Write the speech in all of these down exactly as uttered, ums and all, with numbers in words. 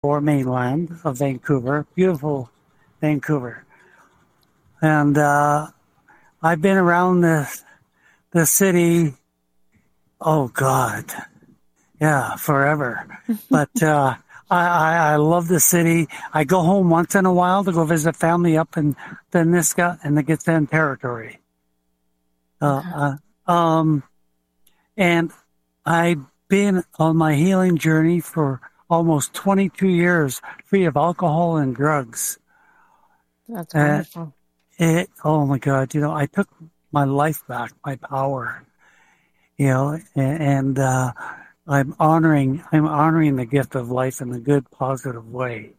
or mainland of Vancouver, beautiful Vancouver. And uh, I've been around the, the city, oh God, yeah, forever. But uh, I, I, I love the city. I go home once in a while to go visit family up in Peniska and the Gitxsan territory. Uh, uh, um, and I've been on my healing journey for almost twenty-two years, free of alcohol and drugs. That's Uh, wonderful. it, oh my God, you know, I took my life back, my power, you know, and, and uh, I'm honoring, I'm honoring the gift of life in a good, positive way.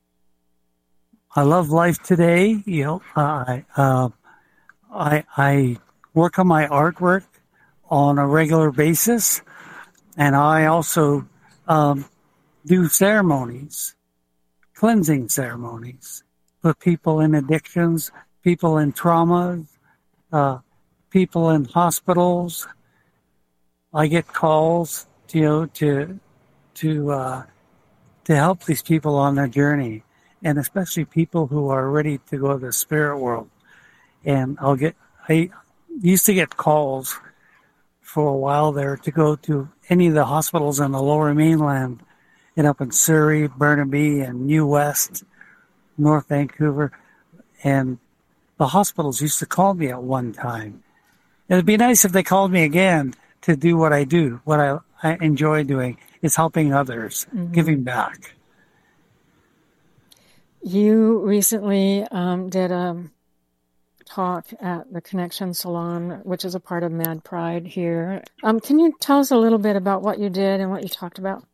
I love life today. You know, I, uh, I, I work on my artwork on a regular basis, and I also um, do ceremonies, cleansing ceremonies for people in addictions, people in traumas, uh, people in hospitals. I get calls, you know, to to uh, to help these people on their journey, and especially people who are ready to go to the spirit world. And I'll get, I used to get calls for a while there to go to any of the hospitals in the Lower Mainland, and up in Surrey, Burnaby, and New West, North Vancouver, and the hospitals used to call me at one time. It'd be nice if they called me again to do what I do, what I, I enjoy doing, is helping others, Mm-hmm. giving back. You recently um, did a talk at the Connection Salon, which is a part of Mad Pride here. Um, can you tell us a little bit about what you did and what you talked about?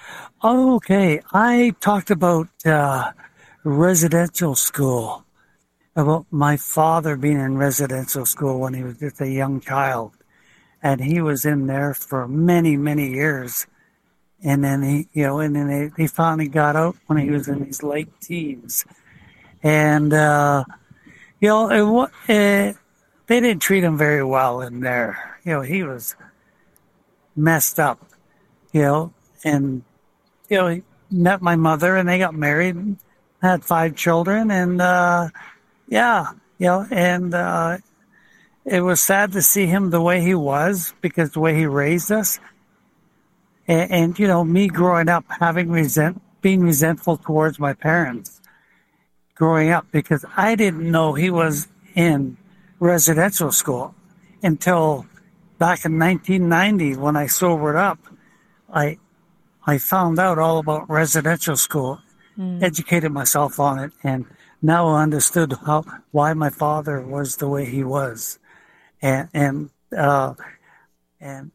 Okay, I talked about uh, residential school, about my father being in residential school when he was just a young child. And he was in there for many, many years. And then he, you know, and then they, he finally got out when he was in his late teens. And, uh, you know, it, it, they didn't treat him very well in there. You know, he was messed up, you know, and, you know, he met my mother and they got married and had five children. And, uh, yeah, you know, and, uh, it was sad to see him the way he was because the way he raised us. And, and you know, me growing up, having resent, being resentful towards my parents growing up because I didn't know he was in residential school until back in nineteen ninety when I sobered up. I, I found out all about residential school, mm. educated myself on it, and now I understood how, why my father was the way he was. And, and, uh, and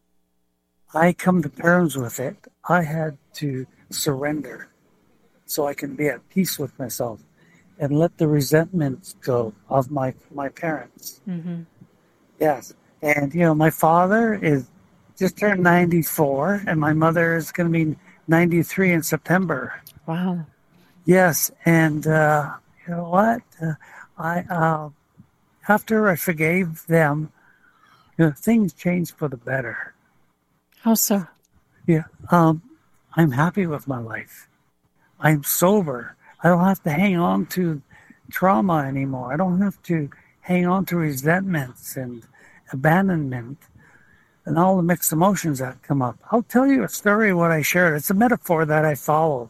I come to terms with it. I had to surrender so I can be at peace with myself and let the resentments go of my, my parents. Mm-hmm. Yes. And, you know, my father is just turned ninety-four and my mother is going to be ninety-three in September. Wow. Yes. And, uh, you know what? Uh, I, uh, after I forgave them, you know, things changed for the better. How so? Yeah. Um, I'm happy with my life. I'm sober. I don't have to hang on to trauma anymore. I don't have to hang on to resentments and abandonment and all the mixed emotions that come up. I'll tell you a story of what I shared. It's a metaphor that I follow.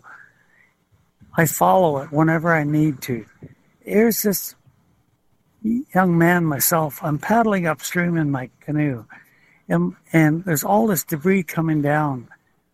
I follow it whenever I need to. Here's this young man myself. I'm paddling upstream in my canoe, and, and there's all this debris coming down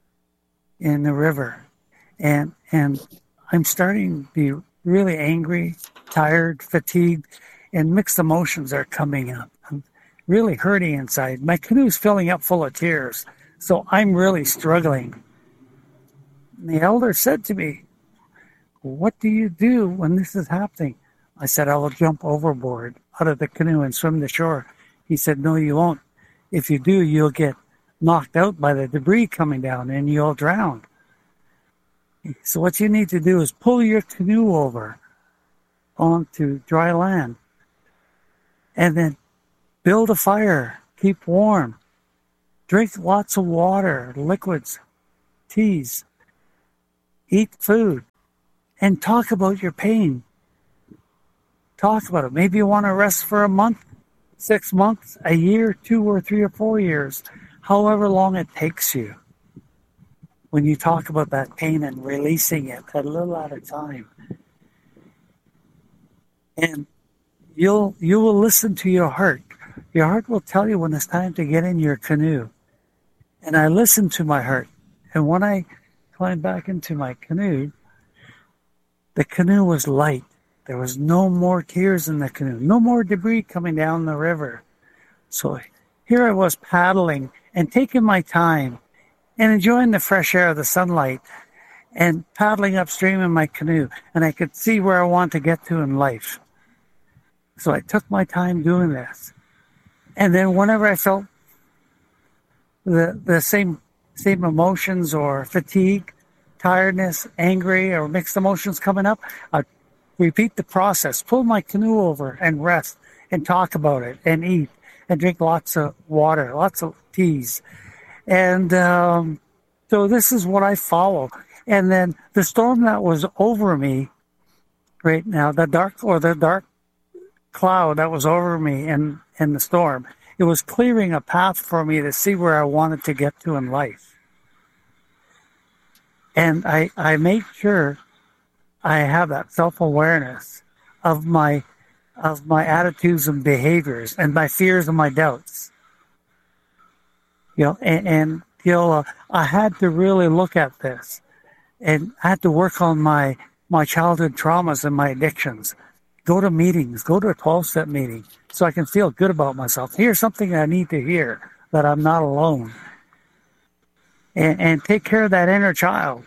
in the river, and and I'm starting to be really angry, tired, fatigued, and mixed emotions are coming up. I'm really hurting inside. My canoe's filling up full of tears, so I'm really struggling. And the elder said to me, "What do you do when this is happening?" I said, "I will jump overboard out of the canoe and swim to shore." He said, "No, you won't. If you do, you'll get knocked out by the debris coming down and you'll drown. So what you need to do is pull your canoe over onto dry land and then build a fire, keep warm, drink lots of water, liquids, teas, eat food, and talk about your pain. Talk about it. Maybe you want to rest for a month, six months, a year, two or three or four years, however long it takes you. When you talk about that pain and releasing it a little at a time. And you'll you will listen to your heart. Your heart will tell you when it's time to get in your canoe. And I listened to my heart. And when I climbed back into my canoe, the canoe was light. There was no more tears in the canoe, no more debris coming down the river. So here I was paddling and taking my time and enjoying the fresh air of the sunlight and paddling upstream in my canoe. And I could see where I want to get to in life. So I took my time doing this. And then whenever I felt the the same same emotions or fatigue, tiredness, angry, or mixed emotions coming up, I'd repeat the process, pull my canoe over and rest and talk about it and eat and drink lots of water, lots of teas. And um, so this is what I follow. And then the storm that was over me right now, the dark or the dark cloud that was over me in, in the storm, it was clearing a path for me to see where I wanted to get to in life. And I, I made sure I have that self-awareness of my of my attitudes and behaviors and my fears and my doubts. You know, and, and you know, uh, I had to really look at this, and I had to work on my my childhood traumas and my addictions. Go to meetings, go to a twelve-step meeting, so I can feel good about myself. Here's something I need to hear, that I'm not alone, and, and take care of that inner child.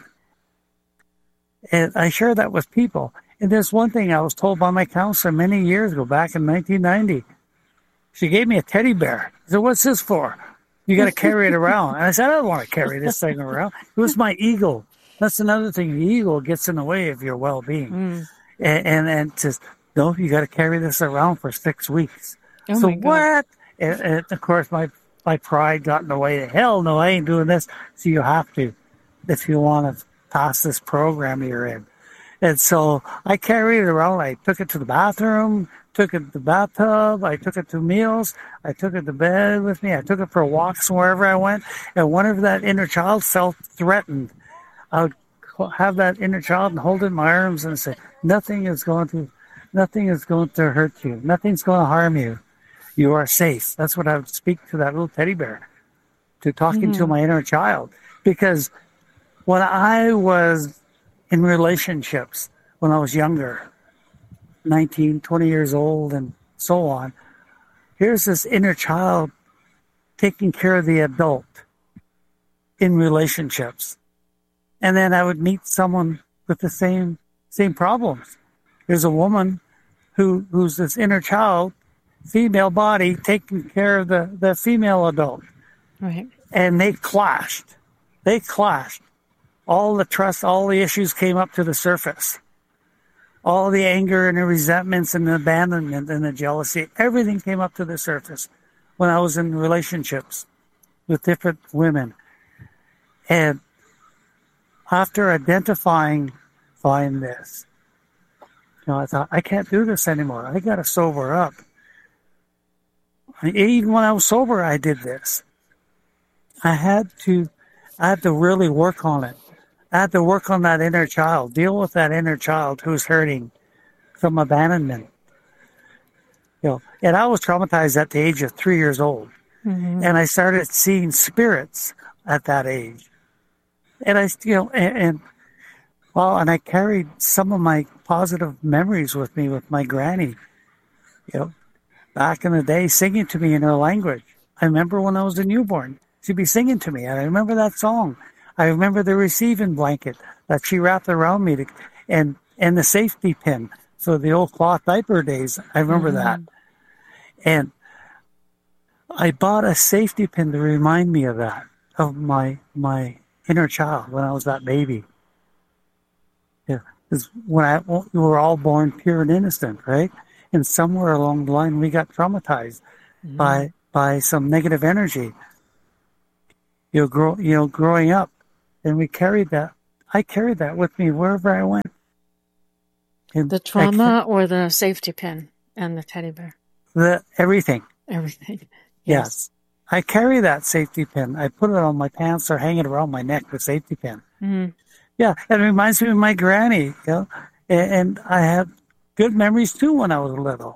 And I share that with people. And there's one thing I was told by my counselor many years ago, back in nineteen ninety. She gave me a teddy bear. I said, "What's this for?" "You got to carry it around." And I said, "I don't want to carry this thing around." It was my ego. That's another thing. The ego gets in the way of your well-being. Mm. And, and, and to, no, you got to carry this around for six weeks. Oh so what? And, and of course, my, my pride got in the way. Hell no, I ain't doing this. So you have to, if you want to pass this program you're in. And so I carried it around. I took it to the bathroom, took it to the bathtub. I took it to meals. I took it to bed with me. I took it for walks wherever I went. And whenever that inner child felt threatened, I would have that inner child and hold it in my arms and say, nothing is going to, nothing is going to hurt you. Nothing's going to harm you. You are safe. That's what I would speak to that little teddy bear, to talking mm-hmm. to my inner child. Because when I was in relationships, when I was younger, nineteen, twenty years old and so on, here's this inner child taking care of the adult in relationships. And then I would meet someone with the same same problems. There's a woman who who's this inner child, female body, taking care of the, the female adult. Right. And they clashed. They clashed. All the trust, all the issues came up to the surface. All the anger and the resentments and the abandonment and the jealousy, everything came up to the surface when I was in relationships with different women. And after identifying find this, you know, I thought, I can't do this anymore. I got to sober up. Even when I was sober, I did this. I had to, I had to really work on it. I had to work on that inner child, deal with that inner child who's hurting from abandonment. You know, and I was traumatized at the age of three years old. Mm-hmm. And I started seeing spirits at that age. And I, you know, and, and well, and I carried some of my positive memories with me with my granny, you know, back in the day, singing to me in her language. I remember when I was a newborn, she'd be singing to me, and I remember that song. I remember the receiving blanket that she wrapped around me, to, and and the safety pin for the old cloth diaper days. I remember mm-hmm. that. And I bought a safety pin to remind me of that, of my my inner child when I was that baby. Yeah, because when I we were all born pure and innocent, right? And somewhere along the line, we got traumatized mm-hmm. by by some negative energy. You know, grow, you know, growing up, and we carried that I carried that with me wherever I went. And The trauma or the safety pin and the teddy bear? The everything. Everything. Yes. Yes. I carry that safety pin. I put it on my pants or hang it around my neck, the safety pin. Mm-hmm. Yeah, it reminds me of my granny, you know, and, and I had good memories too when I was little.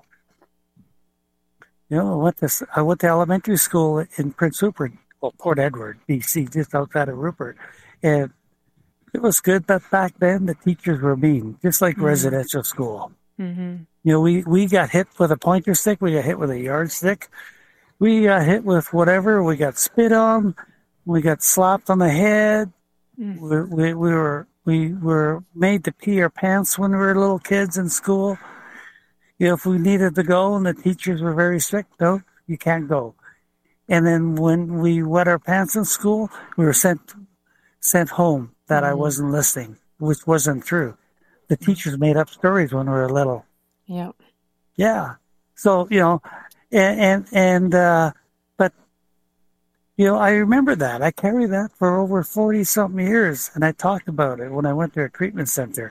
You know, I went to, I went to elementary school in Prince Rupert, well, Port Edward, B C, just outside of Rupert. And it was good, but back then the teachers were mean, just like Mm-hmm. residential school. Mm-hmm. You know, we, we got hit with a pointer stick, we got hit with a yardstick, we got hit with whatever, we got spit on, we got slapped on the head, Mm. we, we, we were we were made to pee our pants when we were little kids in school. You know, if we needed to go and the teachers were very strict, no, you can't go. And then when we wet our pants in school, we were sent sent home that I Mm. wasn't listening, which wasn't true. The teachers made up stories when we were little. Yeah. Yeah. So, you know, and, and, and, uh, but, you know, I remember that. I carried that for over forty something years. And I talked about it when I went to a treatment center.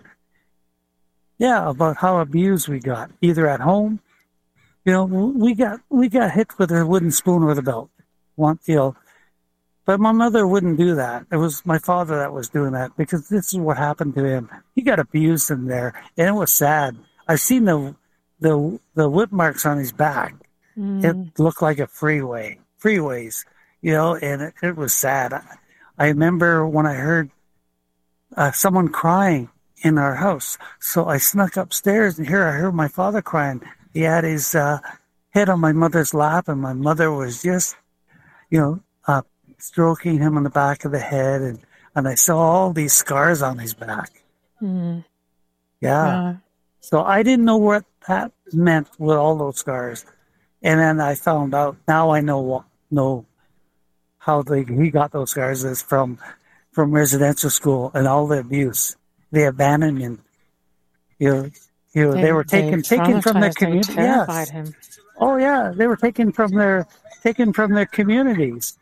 Yeah. About how abused we got, either at home. You know, we got, we got hit with a wooden spoon with a belt. One, you know, but my mother wouldn't do that. It was my father that was doing that because this is what happened to him. He got abused in there and it was sad. I've seen the, the, the whip marks on his back. Mm. It looked like a freeway, freeways, you know, and it, it was sad. I, I remember when I heard uh, someone crying in our house. So I snuck upstairs and here I heard my father crying. He had his uh, head on my mother's lap and my mother was just, you know, uh, stroking him on the back of the head. And, and I saw all these scars on his back. Mm. Yeah. Uh, So I didn't know what that meant with all those scars. And then I found out, now I know what, know how they, he got those scars is from, from residential school and all the abuse, the abandonment. You know, you know, they, they, were taken, they taken from their traumatized, they community. terrified Yes. him. Oh yeah. They were taken from their, taken from their communities,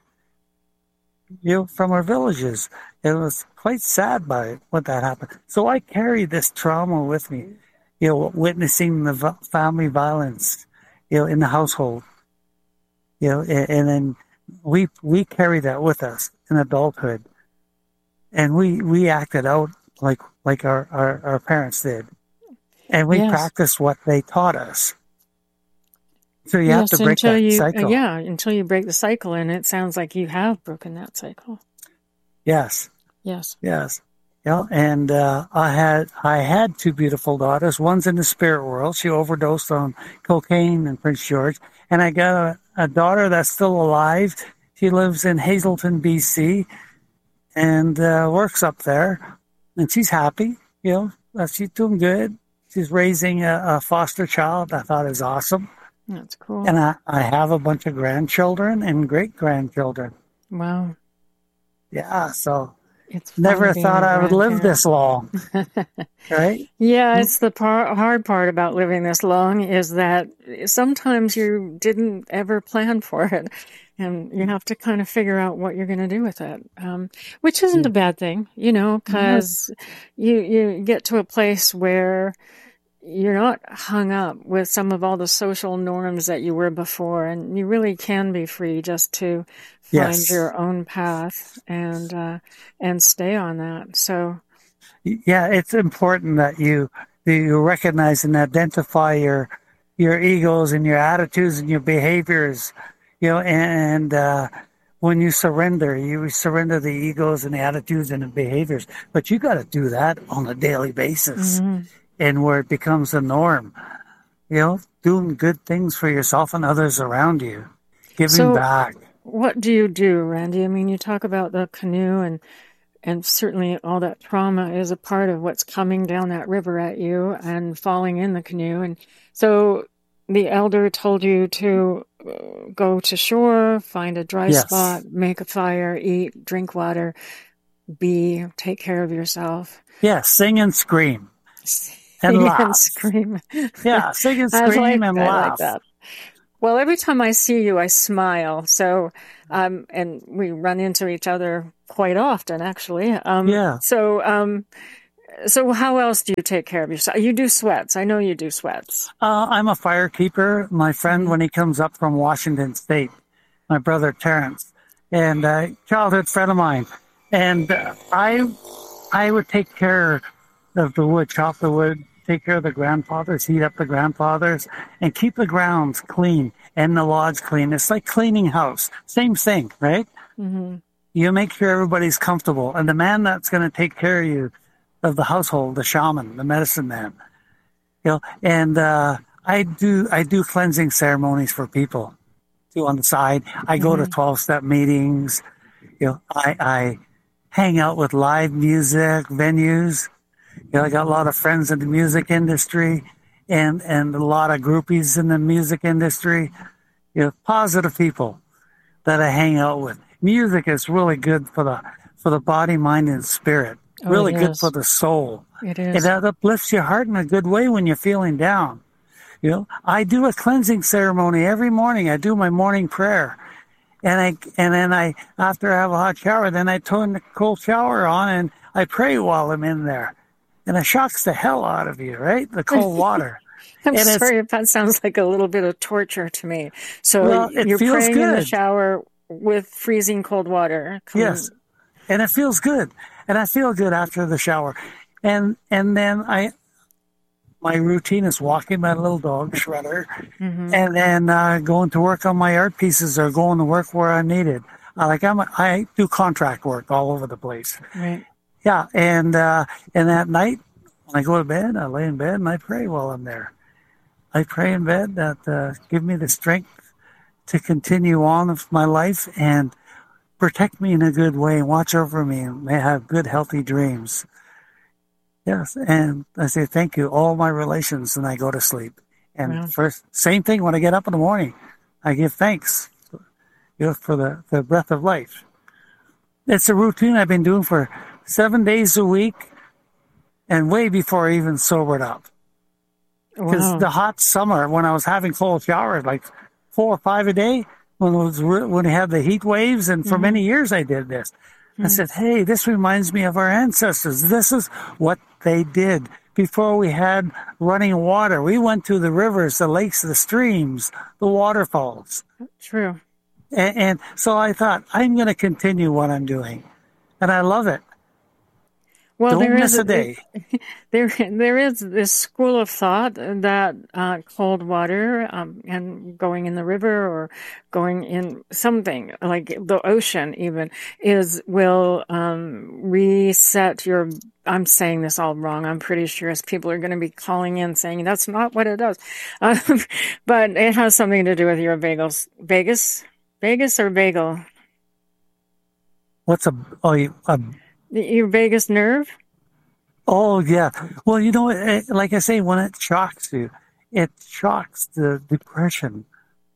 you know, from our villages. It was quite sad by what that happened. So I carry this trauma with me, you know, witnessing the v- family violence, you know, in the household, you know, and, and then we, we carry that with us in adulthood. And we, we acted out like, like our, our, our parents did. And we Yes. practiced what they taught us. So you have Yes, to break until that you, cycle. yeah, until you break the cycle, and it sounds like you have broken that cycle. Yes. Yes. Yes. Yeah, and uh, I had I had two beautiful daughters. One's in the spirit world. She overdosed on cocaine in Prince George. And I got a, a daughter that's still alive. She lives in Hazelton, B C, and uh, works up there. And she's happy, you know. Uh, she's doing good. She's raising a, a foster child. I thought is awesome. That's cool. And I, I have a bunch of grandchildren and great-grandchildren. Wow. Yeah, so It's fun never being thought a I would live grandparent. this long, right? Yeah, it's the par- hard part about living this long is that sometimes you didn't ever plan for it, and you have to kind of figure out what you're going to do with it, um, which isn't Yeah. a bad thing, you know, because you you get to a place where you're not hung up with some of all the social norms that you were before, and you really can be free just to find Yes. your own path and uh, and stay on that. So. Yeah, it's important that you that you recognize and identify your your egos and your attitudes and your behaviors, you know, and uh, when you surrender, you surrender the egos and the attitudes and the behaviors. But you got to do that on a daily basis, Mhm. and where it becomes a norm, you know, doing good things for yourself and others around you, giving So, back. what do you do, Randy? I mean, you talk about the canoe, and and certainly all that trauma is a part of what's coming down that river at you and falling in the canoe. And so the elder told you to uh, go to shore, find a dry Yes, spot, make a fire, eat, drink water, be, take care of yourself, yeah, sing and scream and sing and laugh. scream. Yeah, sing and I like scream and I like laugh. that. Well, every time I see you, I smile. So, um, and we run into each other quite often, actually. Um, Yeah. so, um, so how else do you take care of yourself? You do sweats. I know you do sweats. Uh, I'm a firekeeper. My friend, Mhm. when he comes up from Washington State, my brother Terrence, and a childhood friend of mine, and uh, I, I would take care of the wood, chop the wood, take care of the grandfathers, heat up the grandfathers, and keep the grounds clean and the lodge clean. It's like cleaning house. Same thing, right? Mm-hmm. You make sure everybody's comfortable, and the man that's going to take care of you, of the household, the shaman, the medicine man, you know, and uh, I do I do cleansing ceremonies for people too on the side. I go to Mm-hmm. twelve step meetings. You know, I I hang out with live music venues. You know, I got a lot of friends in the music industry, and and a lot of groupies in the music industry. You know, positive people that I hang out with. Music is really good for the for the body, mind, and spirit. Oh, it Really good for is. the soul. It It is. uplifts your heart in a good way when you're feeling down. You know, I do a cleansing ceremony every morning. I do my morning prayer. And I, and then I, after I have a hot shower, then I turn the cold shower on and I pray while I'm in there. And it shocks the hell out of you, right? The cold water. I'm And it's, sorry if that sounds like a little bit of torture to me. So well, it you're feels praying in the good. shower with freezing cold water coming. Yes. And it feels good. And I feel good after the shower. And, and then I, my routine is walking my little dog, Shredder, Mm-hmm. and then uh, going to work on my art pieces or going to work where I'm needed. Uh, like I'm, a, I do contract work all over the place. Right. Yeah, and uh, and at night when I go to bed, I lay in bed and I pray while I'm there. I pray in bed that uh, give me the strength to continue on with my life and protect me in a good way and watch over me and may have good, healthy dreams. Yes, and I say thank you, all my relations, and I go to sleep. And Wow. first, same thing when I get up in the morning, I give thanks, you know, for the, the breath of life. It's a routine I've been doing for seven days a week, and way before I even sobered up. Because Wow. the hot summer, when I was having cold showers, like four or five a day, when it was re- when we had the heat waves, and for Mm-hmm. many years I did this. I said, hey, this reminds me of our ancestors. This is what they did before we had running water. We went to the rivers, the lakes, the streams, the waterfalls. True. And, and so I thought, I'm going to continue what I'm doing. And I love it. Well, there Don't is miss a a, day. there there is this school of thought that uh, cold water um, and going in the river or going in something like the ocean even is will um, reset your. I'm saying this all wrong. I'm pretty sure as people are going to be calling in saying that's not what it does, um, but it has something to do with your vagals, Vegas, Vegas or vagal, What's a, oh, you- a your vagus nerve. Oh, yeah. Well, you know, it, like I say, when it shocks you, it shocks the depression.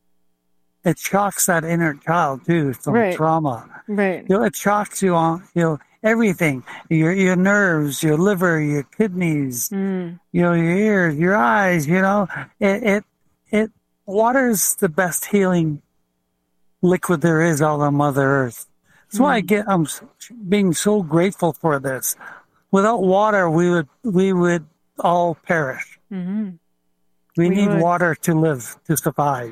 It shocks that inner child, too, from Right. trauma. Right. You know, it shocks you on, you know, everything. Your your nerves, your liver, your kidneys, Mm. you know, your ears, your eyes, you know. It, it, it, water's the best healing liquid there is on Mother Earth. That's why I get, I'm s- being so grateful for this. Without water, we would we would all perish. Mm-hmm. We, We need would. water to live, to survive.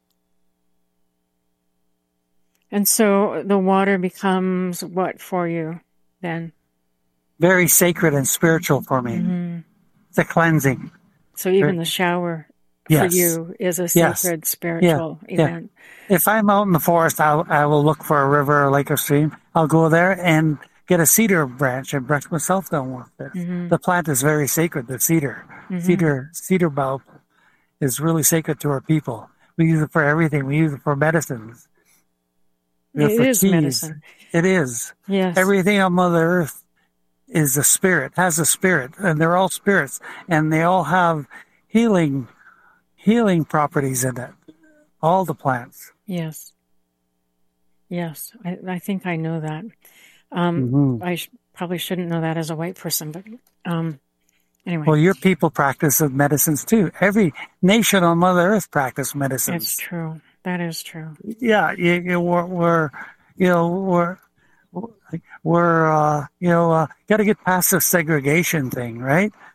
And so the water becomes what for you then? Very sacred and spiritual for me. Mm-hmm. It's a cleansing. So even the shower for Yes. you is a Yes. sacred Yeah. spiritual Yeah. event. If I'm out in the forest, I'll, I will look for a river or lake or stream. I'll go there and get a cedar branch and brush myself down with it. Mm-hmm. The plant is very sacred, the cedar. Mm-hmm. Cedar, cedar bulb is really sacred to our people. We use it for everything. We use it for medicines. We use It for is teas. medicine. It is. Yes. Everything on Mother Earth is a spirit, has a spirit, and they're all spirits, and they all have healing, healing properties in it. All the plants. Yes. Yes. I, I think I know that. Um, Mhm. I sh- probably shouldn't know that as a white person, but um, Anyway, Well, your people practice of medicines too. Every nation on Mother Earth practice it's medicines. true. That is true. Yeah, you, you, we're, we're, you know, we're, we're, uh, you know, uh, got to get past the segregation thing, right?